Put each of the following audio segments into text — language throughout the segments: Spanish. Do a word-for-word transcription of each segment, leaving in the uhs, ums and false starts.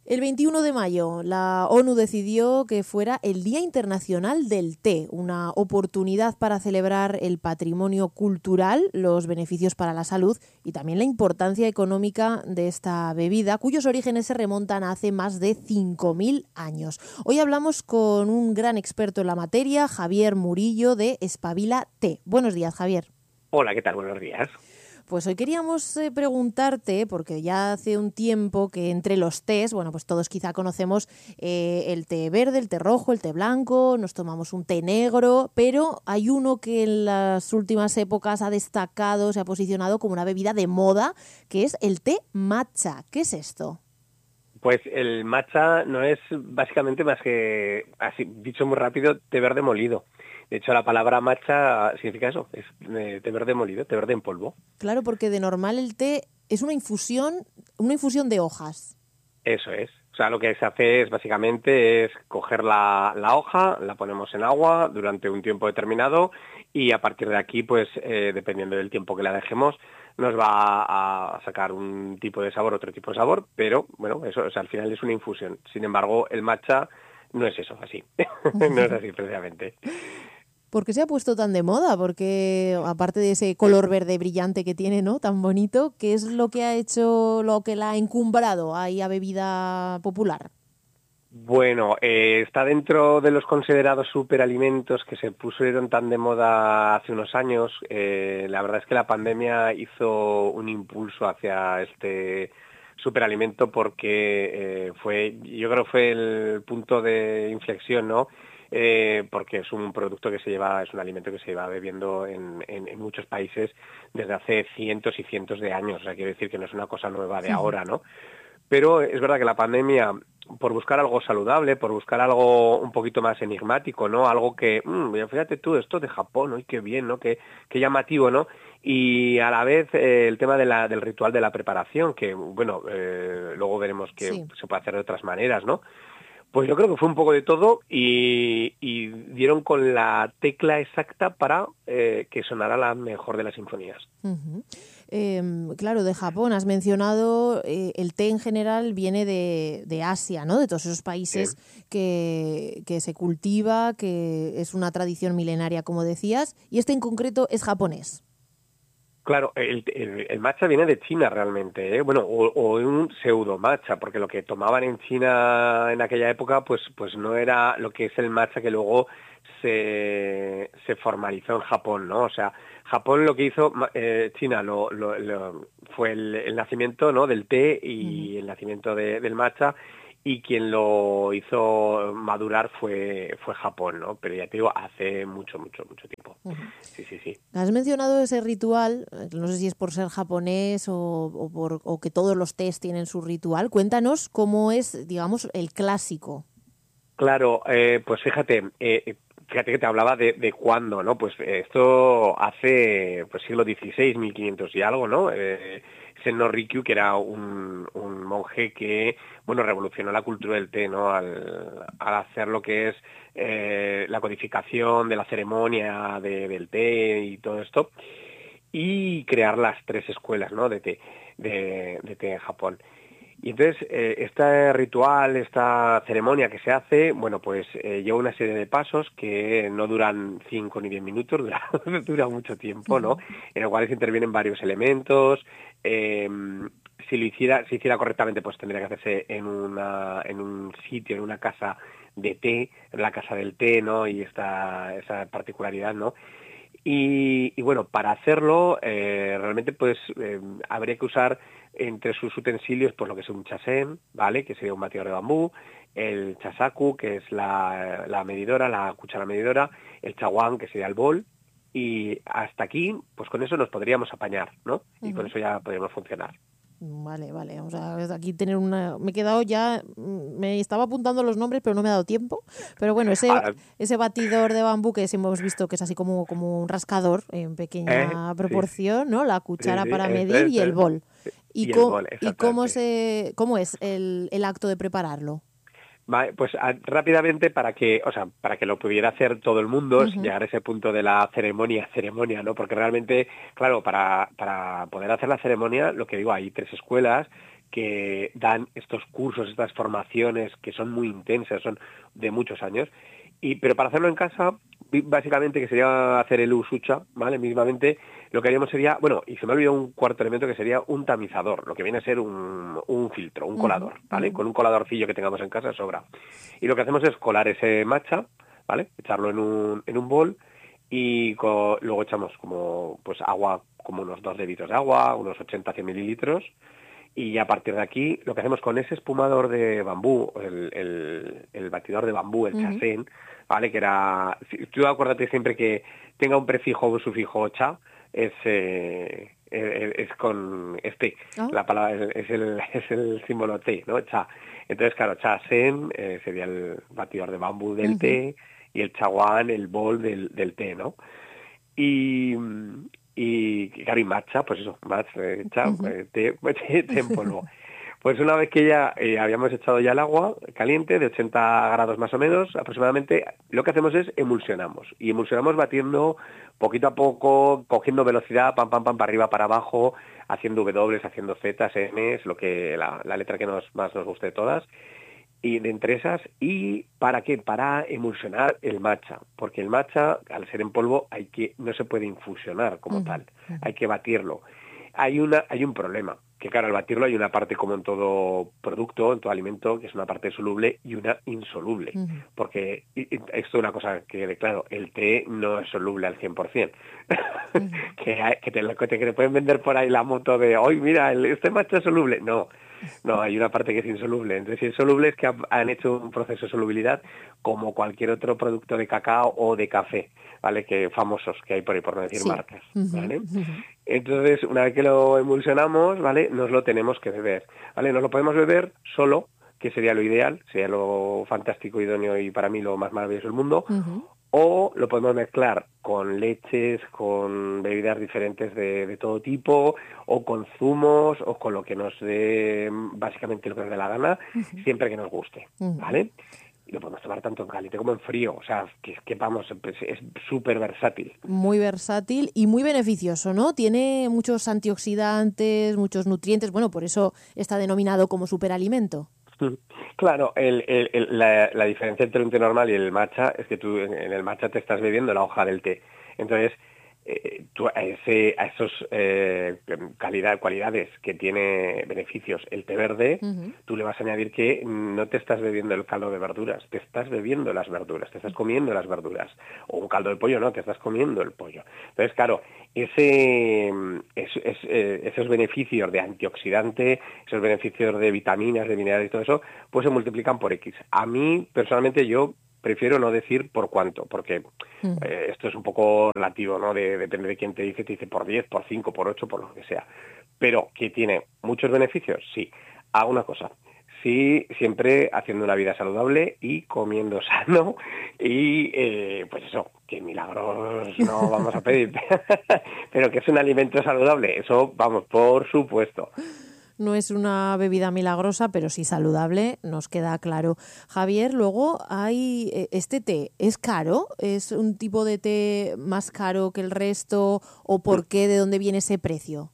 El veintiuno de mayo, la ONU decidió que fuera el Día Internacional del Té, una oportunidad para celebrar el patrimonio cultural, los beneficios para la salud y también la importancia económica de esta bebida, cuyos orígenes se remontan a hace más de cinco mil años. Hoy hablamos con un gran experto en la materia, Javier Murillo, de Espabila Té. Buenos días, Javier. Hola, ¿qué tal? Buenos días. Pues hoy queríamos eh, preguntarte, porque ya hace un tiempo que entre los tés, bueno, pues todos quizá conocemos eh, el té verde, el té rojo, el té blanco, nos tomamos un té negro, pero hay uno que en las últimas épocas ha destacado, se ha posicionado como una bebida de moda, que es el té matcha. ¿Qué es esto? Pues el matcha no es básicamente más que, así dicho muy rápido, té verde molido. De hecho, la palabra matcha significa eso, es eh, té verde molido, té verde en polvo. Claro, porque de normal el té es una infusión, una infusión de hojas. Eso es. O sea, lo que se hace es básicamente es coger la, la hoja, la ponemos en agua durante un tiempo determinado y a partir de aquí, pues eh, dependiendo del tiempo que la dejemos, nos va a sacar un tipo de sabor, otro tipo de sabor, pero bueno, eso, o sea, al final es una infusión. Sin embargo, el matcha no es eso, así. No es así precisamente. ¿Por qué se ha puesto tan de moda? Porque aparte de ese color verde brillante que tiene, ¿no? Tan bonito, ¿qué es lo que ha hecho, lo que la ha encumbrado ahí a bebida popular? Bueno, eh, está dentro de los considerados superalimentos que se pusieron tan de moda hace unos años. Eh, la verdad es que la pandemia hizo un impulso hacia este superalimento porque eh, fue, yo creo que fue el punto de inflexión, ¿no? Eh, porque es un producto que se lleva, es un alimento que se lleva bebiendo en, en, en muchos países desde hace cientos y cientos de años. O sea, quiero decir que no es una cosa nueva de ahora, ¿no? Pero es verdad que la pandemia, por buscar algo saludable, por buscar algo un poquito más enigmático, ¿no? Algo que, mmm, fíjate tú, esto de Japón, ¿no? Y qué bien, ¿no? Qué, qué llamativo, ¿no? Y a la vez eh, el tema de la, del ritual de la preparación, que, bueno, eh, luego veremos que Sí. se puede hacer de otras maneras, ¿no? Pues yo creo que fue un poco de todo y, y dieron con la tecla exacta para eh, que sonara la mejor de las sinfonías. Uh-huh. Eh, claro, de Japón has mencionado, eh, el té en general viene de, de Asia, ¿no? De todos esos Sí. países que, que se cultiva, que es una tradición milenaria, como decías, y este en concreto es japonés. Claro, el, el, el matcha viene de China realmente, ¿eh? Bueno, o, o un pseudo matcha, porque lo que tomaban en China en aquella época, pues, pues no era lo que es el matcha que luego se, se formalizó en Japón, ¿no? O sea, Japón lo que hizo, eh, China lo, lo, lo, fue el, el nacimiento, ¿no? Del té y Uh-huh. el nacimiento de, del matcha. Y quien lo hizo madurar fue, fue Japón, ¿no? Pero ya te digo, hace mucho, mucho, mucho tiempo. Uh-huh. Sí, sí, sí. Has mencionado ese ritual, no sé si es por ser japonés o, o, por, o que todos los tés tienen su ritual. Cuéntanos cómo es, digamos, el clásico. Claro, eh, pues fíjate, eh, fíjate que te hablaba de, de cuándo, ¿no? Pues esto hace pues siglo dieciséis, mil quinientos y algo, ¿no? Eh, Senno Rikyu, que era un, un monje que, bueno, revolucionó la cultura del té, ¿no? Al, al hacer lo que es eh, la codificación de la ceremonia de, del té y todo esto, y crear las tres escuelas, ¿no? De té, de, de té en Japón. Y entonces, eh, este ritual, esta ceremonia que se hace, bueno, pues eh, lleva una serie de pasos que no duran cinco ni diez minutos, dura, dura mucho tiempo, ¿no? En los cuales intervienen varios elementos. Eh, si lo hiciera, si hiciera correctamente, pues tendría que hacerse en una, en un sitio, en una casa de té, en la casa del té, ¿no? Y esta, esa particularidad, ¿no? Y, y bueno, para hacerlo, eh, realmente pues eh, habría que usar entre sus utensilios pues lo que es un chasén, ¿vale? Que sería un batidor de bambú, el chasaku, que es la, la medidora, la cuchara medidora, el chaguán, que sería el bol, y hasta aquí, pues con eso nos podríamos apañar, ¿no? Y con Uh-huh. eso ya podríamos funcionar. Vale, vale. O sea, aquí tener una... Me he quedado ya... Me estaba apuntando los nombres, pero no me ha dado tiempo. Pero bueno, ese, Ahora, ese batidor de bambú que hemos visto que es así como, como un rascador en ¿eh? pequeña Sí, proporción, ¿no? La sí, cuchara sí, para eso, medir y eso el es. bol. ¿Y, Y el co- bol, y cómo, exactamente. se, cómo es el, el acto de prepararlo? Vale, pues a, rápidamente para que, o sea, para que lo pudiera hacer todo el mundo, es Uh-huh. llegar a ese punto de la ceremonia, ceremonia, ¿no? Porque realmente, claro, para, para poder hacer la ceremonia, lo que digo, hay tres escuelas que dan estos cursos, estas formaciones que son muy intensas, son de muchos años. Y, pero para hacerlo en casa, básicamente, que sería hacer el usucha, ¿vale? Mismamente, lo que haríamos sería, bueno, y se me ha olvidado un cuarto elemento que sería un tamizador, lo que viene a ser un, un filtro, un colador, ¿vale? Uh-huh. Con un coladorcillo que tengamos en casa sobra. Y lo que hacemos es colar ese matcha, ¿vale? Echarlo en un, en un bol y co- luego echamos como, pues agua, como unos dos litros de agua, unos ochenta a cien mililitros. Y a partir de aquí, lo que hacemos con ese espumador de bambú, el, el, el batidor de bambú, el uh-huh. chasén, ¿vale? Que era... Tú acuérdate siempre que tenga un prefijo o un sufijo cha, es, eh, es, es con este, oh. la palabra es el, es el símbolo T, ¿no? Cha. Entonces, claro, chasén eh, sería el batidor de bambú del uh-huh. té y el chaguán, el bol del, del té, ¿no? Y... Y claro, y matcha, pues eso, matcha, eh, uh-huh. eh, té, té, té en polvo. Pues una vez que ya eh, habíamos echado ya el agua caliente, de ochenta grados más o menos aproximadamente, lo que hacemos es emulsionamos. Y emulsionamos batiendo poquito a poco, cogiendo velocidad, pam, pam, pam, para arriba, para abajo, haciendo W, haciendo Z, M, lo que la, la letra que nos, más nos guste de todas. Y de entre esas, ¿y para qué? Para emulsionar el matcha, porque el matcha, al ser en polvo, hay que no se puede infusionar como uh-huh. tal, hay que batirlo. Hay una hay un problema, que claro, al batirlo hay una parte, como en todo producto, en todo alimento, que es una parte soluble y una insoluble, uh-huh. porque esto es una cosa que, claro, el té no es soluble al cien por ciento, uh-huh. que, hay, que, te, que te pueden vender por ahí la moto de, ¡ay, mira, el, este matcha es soluble! No. No, hay una parte que es insoluble. Entonces, si es soluble es que han hecho un proceso de solubilidad como cualquier otro producto de cacao o de café, ¿vale? Que famosos que hay por ahí, por no decir sí. marcas, ¿vale? Uh-huh. Entonces, una vez que lo emulsionamos, ¿vale? Nos lo tenemos que beber, ¿vale? Nos lo podemos beber solo, que sería lo ideal, sería lo fantástico, idóneo y para mí lo más maravilloso del mundo, uh-huh. o lo podemos mezclar con leches, con bebidas diferentes de, de todo tipo, o con zumos, o con lo que nos dé, básicamente lo que nos dé la gana, uh-huh. siempre que nos guste, uh-huh. ¿vale? Y lo podemos tomar tanto en caliente como en frío, o sea, que, que vamos, es súper versátil. Muy versátil y muy beneficioso, ¿no? Tiene muchos antioxidantes, muchos nutrientes, bueno, por eso está denominado como superalimento. Claro, el, el, el, la, la diferencia entre un té normal y el matcha es que tú en el matcha te estás bebiendo la hoja del té. Entonces, eh, tú a, ese, a esos eh, calidad, cualidades que tiene beneficios el té verde, uh-huh. tú le vas a añadir que no te estás bebiendo el caldo de verduras, te estás bebiendo las verduras, te estás comiendo las verduras. O un caldo de pollo, no, te estás comiendo el pollo. Entonces, claro, ese es, es, eh, esos beneficios de antioxidante, esos beneficios de vitaminas, de minerales y todo eso, pues se multiplican por X. A mí, personalmente, yo prefiero no decir por cuánto, porque uh-huh. eh, esto es un poco relativo, ¿no? De, depende de quién te dice, te dice por diez, por cinco, por ocho, por lo que sea. Pero que tiene muchos beneficios, sí. Hago una cosa, sí, siempre haciendo una vida saludable y comiendo sano y, eh, pues eso, que milagros no vamos a pedir, pero que es un alimento saludable, eso, vamos, por supuesto. No es una bebida milagrosa, pero sí saludable, nos queda claro. Javier, luego hay este té, ¿es caro? ¿Es un tipo de té más caro que el resto? ¿O por qué? ¿De dónde viene ese precio?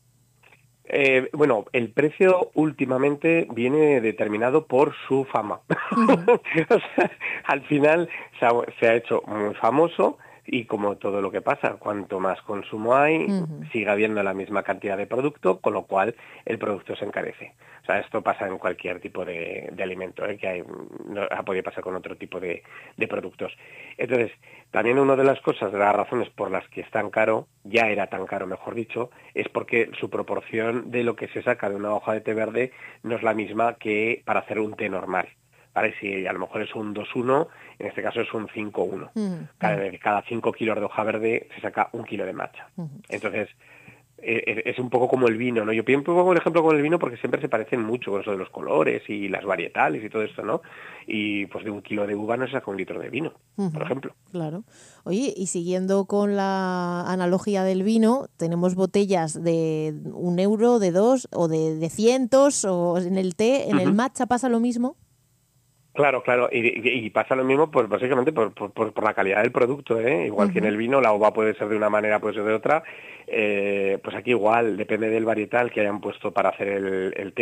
Eh, bueno, el precio últimamente viene determinado por su fama. Uh-huh. O sea, al final se ha, se ha hecho muy famoso. Y como todo lo que pasa, cuanto más consumo hay, uh-huh. sigue habiendo la misma cantidad de producto, con lo cual el producto se encarece. O sea, esto pasa en cualquier tipo de, de alimento, ¿eh? que hay, no, ha podido pasar con otro tipo de, de productos. Entonces, también una de las cosas, de las razones por las que es tan caro, ya era tan caro, mejor dicho, es porque su proporción de lo que se saca de una hoja de té verde no es la misma que para hacer un té normal. ¿Vale? Si a lo mejor es un dos uno, en este caso es un cinco uno. Uh-huh. Cada, cada cinco kilos de hoja verde se saca un kilo de matcha. Uh-huh. Entonces, eh, es un poco como el vino, ¿no? Yo pongo el ejemplo con el vino porque siempre se parecen mucho con eso de los colores y las varietales y todo esto, ¿no? Y pues de un kilo de uva no se saca un litro de vino, uh-huh. por ejemplo. Claro. Oye, y siguiendo con la analogía del vino, tenemos botellas de un euro, de dos, o de, de cientos, o en el té, en uh-huh. el matcha pasa lo mismo. Claro, claro, y, y, y pasa lo mismo pues básicamente por, por, por la calidad del producto, ¿eh? Igual uh-huh. que en el vino, la uva puede ser de una manera, puede ser de otra, eh, pues aquí igual, depende del varietal que hayan puesto para hacer el, el té,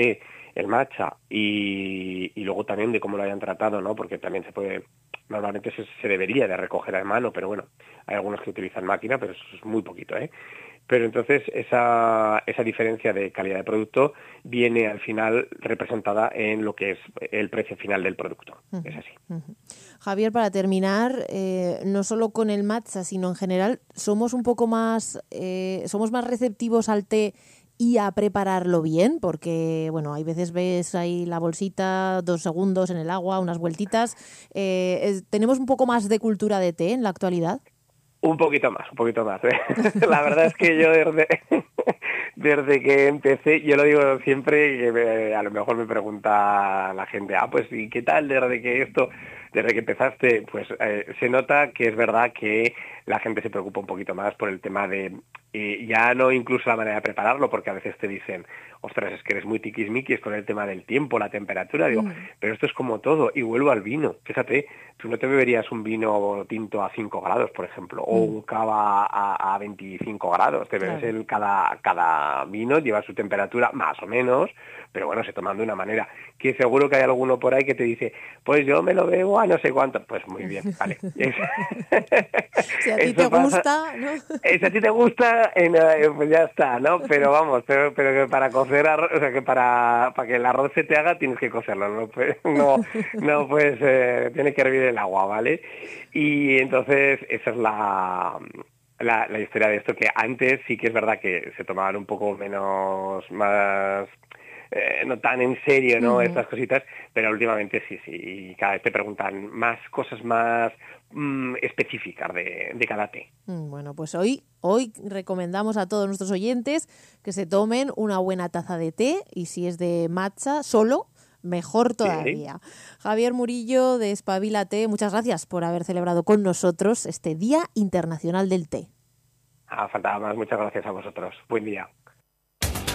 el matcha y, y luego también de cómo lo hayan tratado, ¿no? Porque también se puede, normalmente se, se debería de recoger a mano, pero bueno, hay algunos que utilizan máquina, pero eso es muy poquito, ¿eh? Pero entonces esa, esa diferencia de calidad de producto viene al final representada en lo que es el precio final del producto. Uh-huh. Es así. Uh-huh. Javier, para terminar, eh, no solo con el matcha, sino en general, somos un poco más, eh, somos más receptivos al té y a prepararlo bien, porque bueno, hay veces ves ahí la bolsita, dos segundos en el agua, unas vueltitas. Eh, es, ¿Tenemos un poco más de cultura de té en la actualidad? Un poquito más, un poquito más. ¿eh? La verdad es que yo desde, desde que empecé, yo lo digo siempre, que me, a lo mejor me pregunta la gente, ah, pues ¿y qué tal desde que esto, desde que empezaste? Pues eh, se nota que es verdad que la gente se preocupa un poquito más por el tema de, eh, ya no incluso la manera de prepararlo, porque a veces te dicen, ostras, es que eres muy tiquismiquis con el tema del tiempo, la temperatura, digo, mm. pero esto es como todo, y vuelvo al vino, fíjate, tú no te beberías un vino tinto a cinco grados, por ejemplo, o un cava a, a veinticinco grados, te bebes claro. el, cada, cada vino lleva su temperatura más o menos, pero bueno, se toman de una manera, que seguro que hay alguno por ahí que te dice, pues yo me lo bebo a no sé cuánto, pues muy bien, vale. Si a ti te pasa, gusta, ¿no? Si a ti te gusta, eh, pues ya está, ¿no? Pero vamos, pero, pero que para cocer arroz, o sea, que para, para que el arroz se te haga tienes que cocerlo, no, pues, no, no pues eh, tiene que hervir el agua, ¿vale? Y entonces esa es la... La, la historia de esto, que antes sí que es verdad que se tomaban un poco menos, más, eh, no tan en serio, ¿no? Uh-huh. Estas cositas, pero últimamente sí, sí, y cada vez te preguntan más cosas más mmm, específicas de, de cada té. Bueno, pues hoy, hoy recomendamos a todos nuestros oyentes que se tomen una buena taza de té, y si es de matcha solo, mejor todavía. Sí. Javier Murillo de Espabila Té, muchas gracias por haber celebrado con nosotros este Día Internacional del Té. Ah, faltaba más. Muchas gracias a vosotros. Buen día.